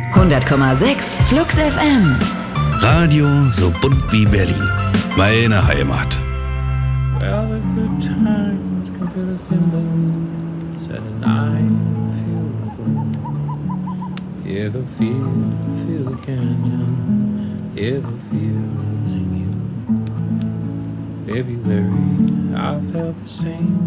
100,6 Flux FM. Radio so bunt wie Berlin. Meine Heimat. Well, the good times can fill a thimble, said and I feel good. Hear the feel the canyon, hear the feels in you. February, I felt the same.